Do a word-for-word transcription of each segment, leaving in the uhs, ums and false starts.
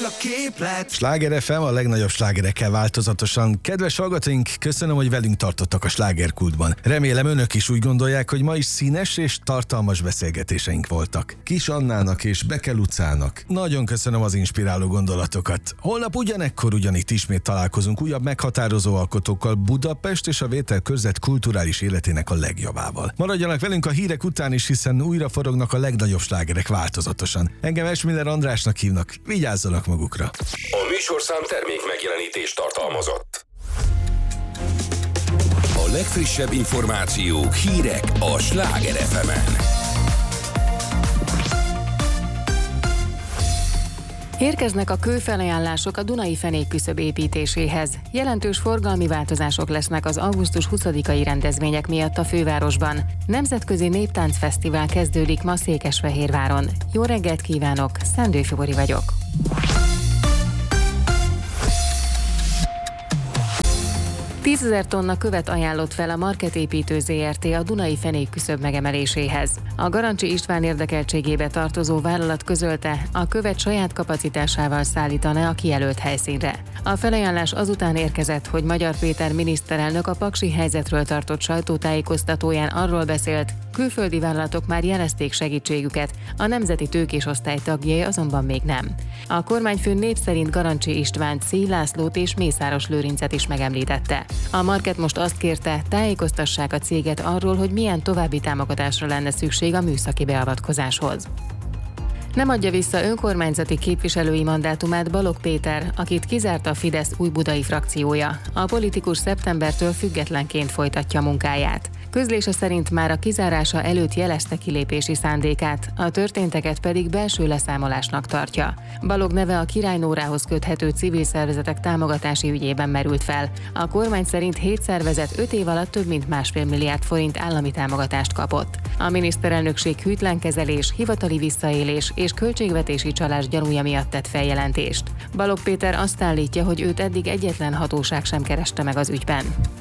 a képlet. Sláger ef em a legnagyobb slágerekkel változatosan. Kedves hallgatóink, köszönöm, hogy velünk tartottak a slágerkultban. Remélem önök is úgy gondolják, hogy ma is színes és tartalmas beszélgetéseink voltak. Kis Annának és Beke Lucának nagyon köszönöm az inspiráló gondolatokat. Holnap ugyanekkor ugyanitt ismét találkozunk újabb meghatározó alkotókkal Budapest és a Vételkörzet kulturális életének a legjavával. Maradjanak velünk a hírek után is, hiszen újra forognak a legnagyobb slágerek változatosan. Engem Esmiller Andrásnak hívnak, vigyázzanak magukra. A műsorszám termék megjelenítést tartalmazott. A legfrissebb információk, hírek a Sláger ef emen. Érkeznek a kőfelajánlások a Dunai fenékküszöb építéséhez. Jelentős forgalmi változások lesznek az augusztus huszadikai rendezvények miatt a fővárosban. Nemzetközi Néptáncfesztivál kezdődik ma Székesfehérváron. Jó reggelt kívánok, Szendő Fibori vagyok. tízezer tonna követ ajánlott fel a Marketépítő zé er té a Dunai fenékküszöb megemeléséhez. A Garancsi István érdekeltségébe tartozó vállalat közölte, a követ saját kapacitásával szállítaná a kijelölt helyszínre. A felajánlás azután érkezett, hogy Magyar Péter miniszterelnök a paksi helyzetről tartott sajtótájékoztatóján arról beszélt, külföldi vállalatok már jelezték segítségüket, a Nemzeti Tőkés Osztály tagjai azonban még nem. A kormányfő név szerint Garancsi Istvánt, Szély Lászlót és Mészáros Lőrincet is megemlítette. A Market most azt kérte, tájékoztassák a céget arról, hogy milyen további támogatásra lenne szükség a műszaki beavatkozáshoz. Nem adja vissza önkormányzati képviselői mandátumát Balogh Péter, akit kizárt a Fidesz újbudai frakciója. A politikus szeptembertől függetlenként folytatja munkáját. Közlése szerint már a kizárása előtt jelezte kilépési szándékát, a történteket pedig belső leszámolásnak tartja. Balogh neve a Királynórához köthető civil szervezetek támogatási ügyében merült fel. A kormány szerint hét szervezet öt év alatt több mint másfél milliárd forint állami támogatást kapott. A miniszterelnökség hűtlen kezelés, hivatali visszaélés és költségvetési csalás gyanúja miatt tett feljelentést. Balogh Péter azt állítja, hogy őt eddig egyetlen hatóság sem kereste meg az ügyben.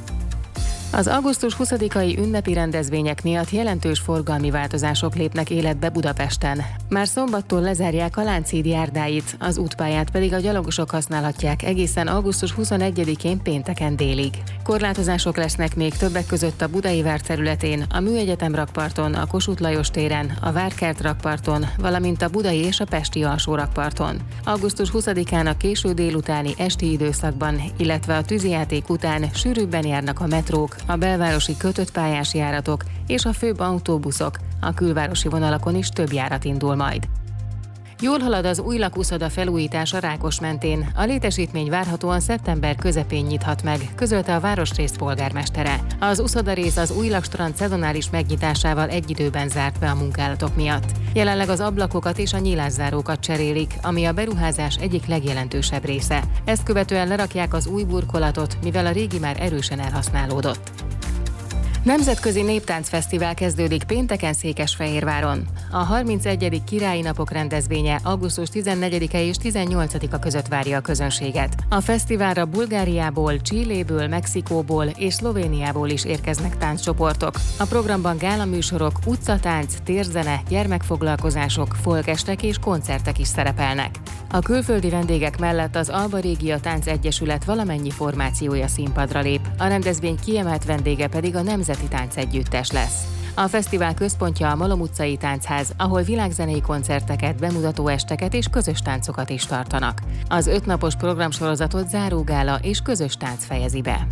Az augusztus huszadikai ünnepi rendezvények miatt jelentős forgalmi változások lépnek életbe Budapesten. Már szombattól lezárják a Lánchíd járdáit, az útpályát pedig a gyalogosok használhatják egészen augusztus huszonegyedikén pénteken délig. Korlátozások lesznek még többek között a Budai vár területén, a Műegyetem rakparton, a Kossuth Lajos téren, a Várkert rakparton, valamint a budai és a pesti alsó rakparton. augusztus huszadikán a késő délutáni esti időszakban, illetve a tűzijáték után sűrűbben járnak a metrók, a belvárosi kötött pályás járatok és a főbb autóbuszok, a külvárosi vonalakon is több járat indul majd. Jól halad az új lakószoda felújítása Rákosmentén. A létesítmény várhatóan szeptember közepén nyithat meg, közölte a városrész polgármestere. Az uszodarész az új lakstrand szezonális megnyitásával egy időben zárt be a munkálatok miatt. Jelenleg az ablakokat és a nyílászárókat cserélik, ami a beruházás egyik legjelentősebb része. Ezt követően lerakják az új burkolatot, mivel a régi már erősen elhasználódott. Nemzetközi Néptáncfesztivál kezdődik pénteken Székesfehérváron. A harmincegyedik Királyi Napok rendezvénye augusztus tizennegyedike és tizennyolcadika között várja a közönséget. A fesztiválra Bulgáriából, Chiléből, Mexikóból és Szlovéniából is érkeznek tánccsoportok. A programban gálaműsorok, utcatánc, térzene, gyermekfoglalkozások, folkestek és koncertek is szerepelnek. A külföldi vendégek mellett az Alba Régia Tánc Egyesület valamennyi formációja színpadra lép, a rendezvény kiemelt vendége pedig a Nemzeti Táncegyüttes lesz. A fesztivál központja a Malom utcai táncház, ahol világzenei koncerteket, bemutató esteket és közös táncokat is tartanak. Az ötnapos programsorozatot zárógála és közös tánc fejezi be.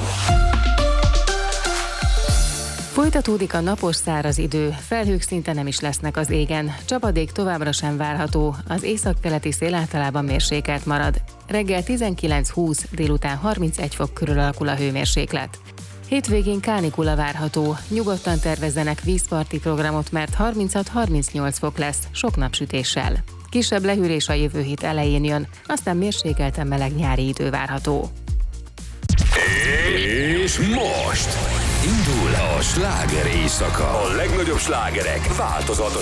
Folytatódik a napos száraz idő, felhők szinte nem is lesznek az égen, csapadék továbbra sem várható, az északkeleti szél általában mérsékelt marad. Reggel tizenkilenc-húsz, délután harmincegy fok körül alakul a hőmérséklet. Hétvégén kánikula várható, nyugodtan tervezzenek vízparti programot, mert harminchat-harmincnyolc fok lesz, sok napsütéssel. Kisebb lehűlés a jövő hét elején jön, aztán mérsékelten meleg nyári idő várható. És most indul a sláger éjszaka. A legnagyobb slágerek változatos